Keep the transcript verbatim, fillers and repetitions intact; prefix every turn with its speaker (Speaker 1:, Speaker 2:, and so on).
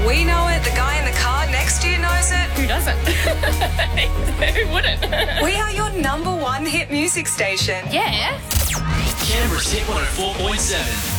Speaker 1: We know it. The guy in the car next to you knows it.
Speaker 2: Who doesn't? Who wouldn't?
Speaker 1: We are your number one hit music station.
Speaker 2: Yeah.
Speaker 3: Canberra's Hit one oh four point seven.